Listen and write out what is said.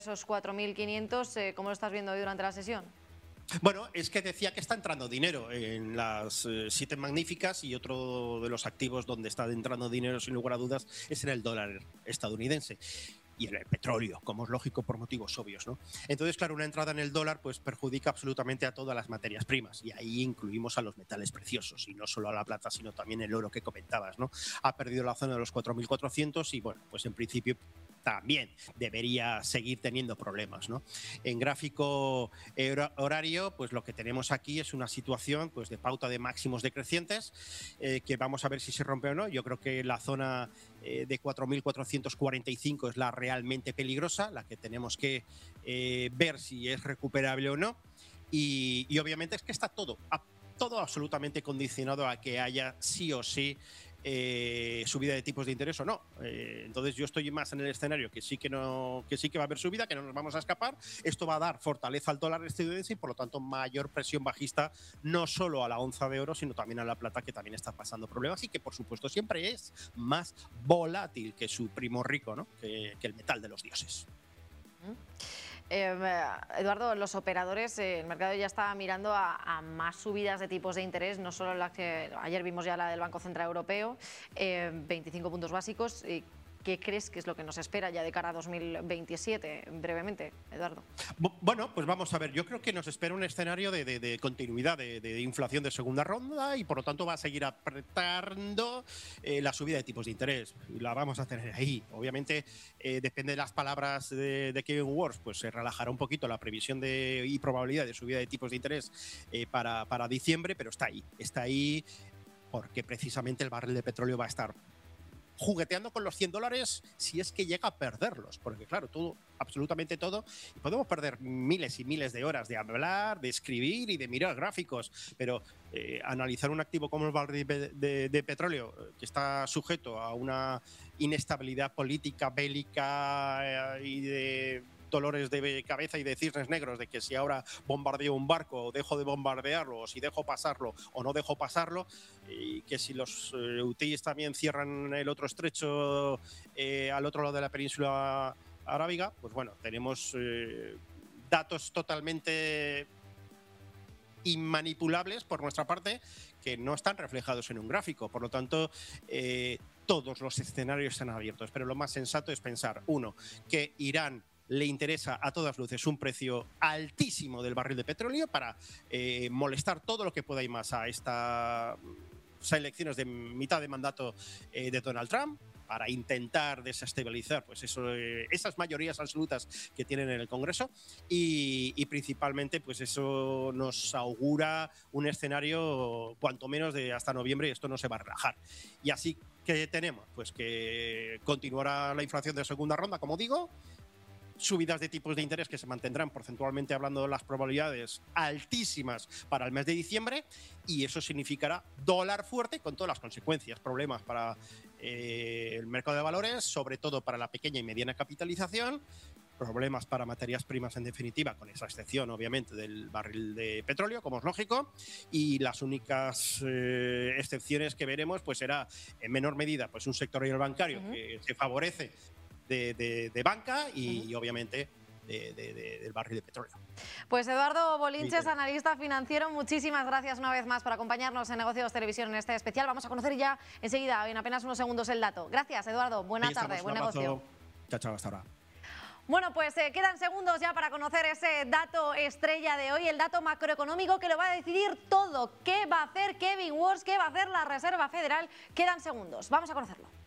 esos 4.500, ¿cómo lo estás viendo hoy durante la sesión? Bueno, es que decía que está entrando dinero en las 7 magníficas, y otro de los activos donde está entrando dinero sin lugar a dudas es en el dólar estadounidense y en el petróleo, como es lógico por motivos obvios, ¿no? Entonces, claro, una entrada en el dólar pues perjudica absolutamente a todas las materias primas, y ahí incluimos a los metales preciosos, y no solo a la plata, sino también el oro que comentabas, ¿no? Ha perdido la zona de los 4.400 y, bueno, pues en principio también debería seguir teniendo problemas, ¿no? En gráfico horario, pues lo que tenemos aquí es una situación pues de pauta de máximos decrecientes, que vamos a ver si se rompe o no. Yo creo que la zona de 4.445 es la realmente peligrosa, la que tenemos que ver si es recuperable o no. Y obviamente es que está todo absolutamente condicionado a que haya sí o sí subida de tipos de interés o no. Entonces yo estoy más en el escenario que sí que va a haber subida, que no nos vamos a escapar. Esto va a dar fortaleza al dólar estadounidense y por lo tanto mayor presión bajista, no solo a la onza de oro, sino también a la plata, que también está pasando problemas y que por supuesto siempre es más volátil que su primo rico, ¿no? que el metal de los dioses. Eduardo, los operadores, el mercado ya está mirando a más subidas de tipos de interés, no solo la que ayer vimos ya la del Banco Central Europeo, 25 puntos básicos. ¿Qué crees que es lo que nos espera ya de cara a 2027? Brevemente, Eduardo. Bueno, pues vamos a ver. Yo creo que nos espera un escenario de continuidad de inflación de segunda ronda, y por lo tanto va a seguir apretando la subida de tipos de interés. La vamos a tener ahí. Obviamente, depende de las palabras de Kevin Warsh, pues se relajará un poquito la previsión y probabilidad de subida de tipos de interés para diciembre, pero está ahí. Está ahí porque precisamente el barril de petróleo va a estar jugueteando con los $100 si es que llega a perderlos, porque claro, todo, absolutamente todo, y podemos perder miles y miles de horas de hablar, de escribir y de mirar gráficos, pero analizar un activo como el barril de petróleo, que está sujeto a una inestabilidad política, bélica y de dolores de cabeza y de cisnes negros, de que si ahora bombardeo un barco o dejo de bombardearlo, o si dejo pasarlo o no dejo pasarlo, y que si los hutíes también cierran el otro estrecho al otro lado de la península arábiga, pues bueno, tenemos datos totalmente inmanipulables por nuestra parte, que no están reflejados en un gráfico. Por lo tanto, todos los escenarios están abiertos, pero lo más sensato es pensar, uno, que Irán le interesa a todas luces un precio altísimo del barril de petróleo para molestar todo lo que pueda y más a estas elecciones de mitad de mandato de Donald Trump, para intentar desestabilizar pues esas mayorías absolutas que tienen en el Congreso, y principalmente pues eso nos augura un escenario cuanto menos de hasta noviembre, y esto no se va a relajar. Y así que tenemos pues que continuará la inflación de segunda ronda, como digo, subidas de tipos de interés que se mantendrán porcentualmente hablando, las probabilidades altísimas para el mes de diciembre, y eso significará dólar fuerte con todas las consecuencias, problemas para el mercado de valores, sobre todo para la pequeña y mediana capitalización, problemas para materias primas en definitiva, con esa excepción obviamente del barril de petróleo, como es lógico, y las únicas excepciones que veremos pues será en menor medida pues un sector bancario que se favorece de banca y obviamente del barril de petróleo. Pues Eduardo Bolinches, analista financiero, muchísimas gracias una vez más por acompañarnos en Negocios Televisión en este especial. Vamos a conocer ya enseguida, en apenas unos segundos, el dato. Gracias, Eduardo. Buena tarde, buen negocio. Chao, chao, hasta ahora. Bueno, pues quedan segundos ya para conocer ese dato estrella de hoy, el dato macroeconómico que lo va a decidir todo. ¿Qué va a hacer Kevin Warsh? ¿Qué va a hacer la Reserva Federal? Quedan segundos. Vamos a conocerlo.